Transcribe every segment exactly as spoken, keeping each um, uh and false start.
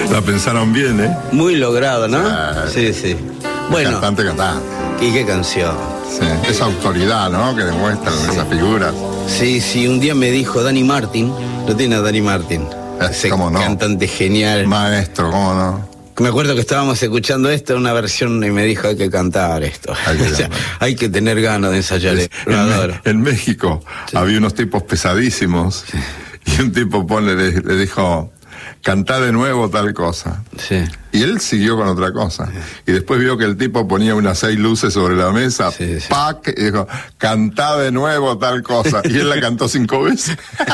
La pensaron bien, ¿eh? Muy logrado, ¿no? Ah, sí, sí. Bueno. Cantante, cantante. ¿Y qué canción? Sí, esa autoridad, ¿no? Que demuestran sí. esas figuras. Sí, sí, un día me dijo Dani Martin, lo tiene a Dani Martin. Ese ¿Cómo no? Cantante genial. Maestro, ¿cómo no? Me acuerdo que estábamos escuchando esto en una versión y me dijo hay que cantar esto. Hay que, o sea, hay que tener ganas de ensayar. Es, en, en México sí. había unos tipos pesadísimos sí. y un tipo pone, le, le dijo, cantá de nuevo tal cosa. Sí. Y él siguió con otra cosa. Sí. Y después vio que el tipo ponía unas seis luces sobre la mesa, sí, sí. ¡pac! Y dijo, cantá de nuevo tal cosa. Y él la cantó cinco veces.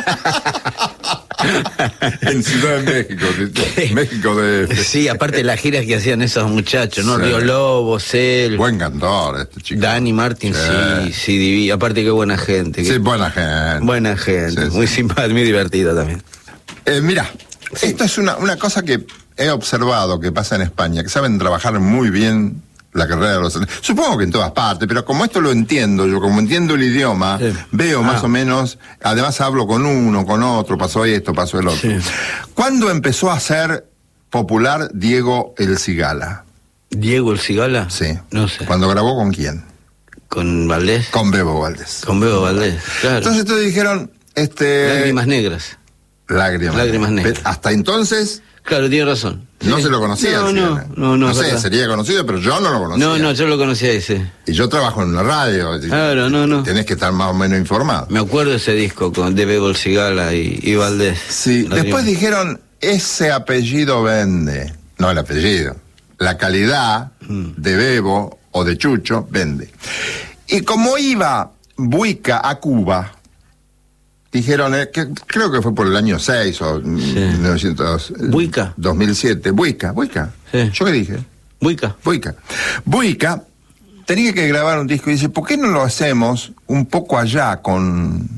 En Ciudad de México, ¿sí? México de... Sí, aparte de las giras que hacían esos muchachos, ¿no? Sí. Río Lobos, él... Buen cantor este chico. Dani Martin, sí, sí, sí divi... aparte que buena gente. Sí, que... buena gente. Buena gente, sí, muy sí. simpático, muy divertido también. Eh, mira, sí. esto es una, una cosa que he observado que pasa en España, que saben trabajar muy bien la carrera de los... Supongo que en todas partes, pero como esto lo entiendo, yo como entiendo el idioma, sí. veo ah. más o menos, además hablo con uno, con otro, pasó esto, pasó el otro. Sí. ¿Cuándo empezó a ser popular Diego El Cigala? ¿Diego El Cigala? Sí. No sé. ¿Cuándo grabó con quién? ¿Con Valdés? Con Bebo Valdés. Con Bebo Valdés, claro. Entonces te dijeron, este... Lágrimas negras. Lágrimas, Lágrimas negras. negras. Hasta entonces... Claro, tiene razón. No sí. se lo conocía. No, no, no, no. No sé, sería conocido, pero yo no lo conocía. No, no, yo lo conocía ese. Y yo trabajo en una radio. Claro, no, no. Tenés que estar más o menos informado. Me acuerdo ese disco con de Bebo El Cigala y, y Valdés. Sí, después dijeron, ese apellido vende. No el apellido. La calidad mm. de Bebo o de Chucho vende. Y como iba Buica a Cuba... Dijeron, eh, que creo que fue por el año seis o sí. mil novecientos... Buica. dos mil siete. Buica, Buica. Sí. ¿Yo qué dije? Buica. Buica. Buica tenía que grabar un disco y dice, ¿por qué no lo hacemos un poco allá con...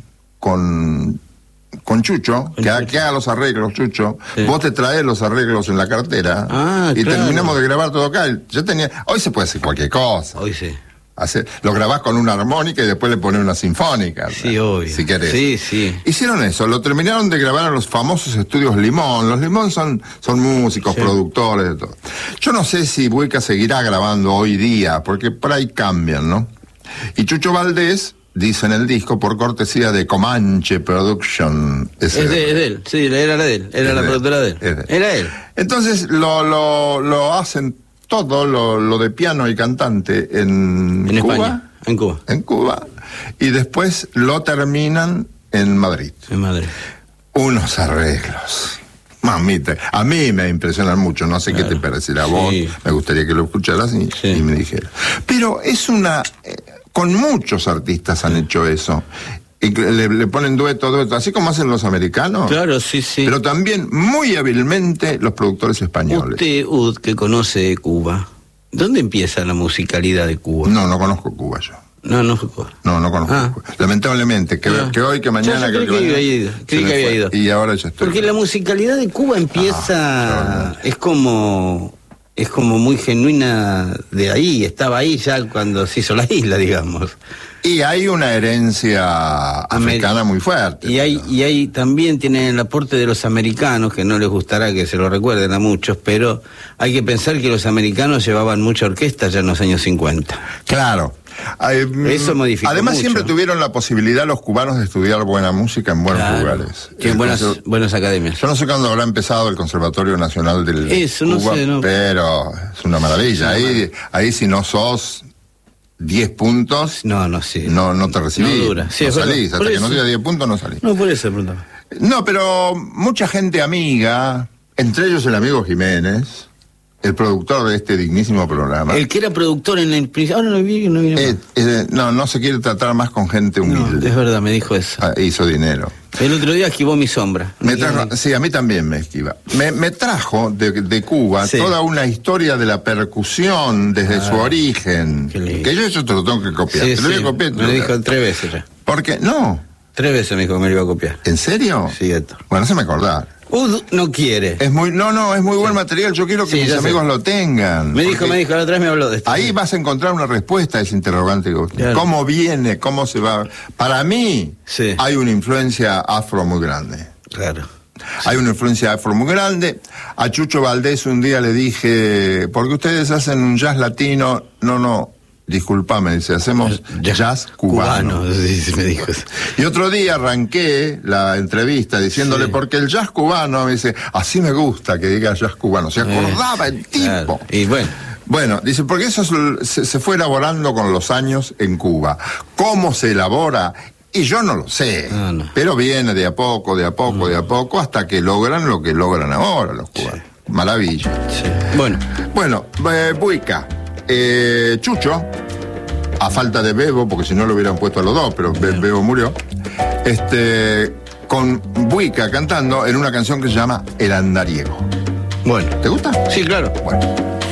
con... con Chucho, que, Chucho. que haga los arreglos, Chucho, sí. vos te traes los arreglos en la cartera ah, y claro. terminamos de grabar todo acá. Yo tenía... Hoy se puede hacer cualquier cosa. Hoy sí. Hacer, lo grabás con una armónica y después le pones una sinfónica. Sí, ¿no? Obvio. Si querés. Sí, sí. Hicieron eso, lo terminaron de grabar en los famosos estudios Limón. Los Limón son, son músicos, sí. productores, de todo. Yo no sé si Buica seguirá grabando hoy día, porque por ahí cambian, ¿no? Y Chucho Valdés dice en el disco, por cortesía de Comanche Production. Es de, es de él, sí, era la de él, era la de productora de él. de él. Era él. Entonces lo, lo, lo hacen todo lo, lo de piano y cantante en, en Cuba. España, en Cuba. En Cuba. Y después lo terminan en Madrid. En Madrid. Unos arreglos. Mamita, a mí me impresionan mucho, no sé claro. qué te parecerá a vos, sí. me gustaría que lo escucharas y, sí. y me dijeras. Pero es una... Eh, con muchos artistas han sí. hecho eso. Y le, le ponen dueto, dueto, así como hacen los americanos. Claro, sí, sí. Pero también muy hábilmente los productores españoles. Usted, Ud, que conoce Cuba, ¿dónde empieza la musicalidad de Cuba? No, no conozco Cuba yo. No, no fue Cuba. No, no conozco ah. Cuba. Lamentablemente, que, ah. que hoy, que mañana... Yo, yo que, creí que, que había ido. Creí que había ido. Y ahora ya estoy... Porque la musicalidad de Cuba empieza... Ah, es como... Es como muy genuina de ahí, estaba ahí ya cuando se hizo la isla, digamos. Y hay una herencia africana muy fuerte. Y hay, y hay también tienen el aporte de los americanos, que no les gustará que se lo recuerden a muchos, pero hay que pensar que los americanos llevaban mucha orquesta ya en los años cincuenta. Claro. Eso modificó Además mucho. Siempre tuvieron la posibilidad los cubanos de estudiar buena música en buenos claro. lugares. En buenas, Conser... buenas academias. Yo no sé cuándo habrá empezado el Conservatorio Nacional del Eso, Cuba, no sé, no. pero es una maravilla. Sí, ahí, ahí si no sos diez puntos, no, no, sí. no, no te recibís. No dura. Sí, no salís, hasta que eso. no te diez puntos no salís. No, por eso pregunto. No, pero mucha gente amiga, entre ellos el amigo Jiménez, el productor de este dignísimo programa. El que era productor en el principio. Ahora no vi, no viene eh, eh, No, no se quiere tratar más con gente humilde. No, es verdad, me dijo eso. Ah, hizo dinero. El otro día esquivó mi sombra. Me trajo, sí, a mí también me esquiva. Me, me trajo de, de Cuba sí. toda una historia de la percusión desde ah, su origen. Que yo eso te lo tengo que copiar. Sí, te lo sí. voy a copiar. Me lo dijo tres veces ya. ¿Por qué? No. Tres veces me dijo que me lo iba a copiar. ¿En serio? Sí, esto. Bueno, se me acordar. Ud no quiere. Es muy, no, no, es muy buen material. Yo quiero que sí, mis amigos sé. lo tengan. Me dijo, me dijo, la otra vez me habló de esto. Ahí vas a encontrar una respuesta a ese interrogante. Claro. ¿Cómo viene? ¿Cómo se va? Para mí, sí. hay una influencia afro muy grande. Claro. Hay una influencia afro muy grande. A Chucho Valdés un día le dije, porque ustedes hacen un jazz latino, no, no, disculpame, dice, hacemos jazz, jazz cubano. cubano sí, sí me dijo. Y otro día arranqué la entrevista diciéndole, sí. porque el jazz cubano, me dice, así me gusta que diga jazz cubano. Se acordaba eh, el tipo. Claro. Y bueno. Bueno, dice, porque eso se, se fue elaborando con los años en Cuba. ¿Cómo se elabora? Y yo no lo sé, no, no. pero viene de a poco, de a poco, no. de a poco, hasta que logran lo que logran ahora los cubanos. Sí. Maravilla. Sí. Bueno. Bueno, eh, Buica, eh, Chucho, a falta de Bebo, porque si no lo hubieran puesto a los dos, pero Be Bebo murió, este, con Buica cantando en una canción que se llama El Andariego. Bueno. ¿Te gusta? Sí, claro. Bueno.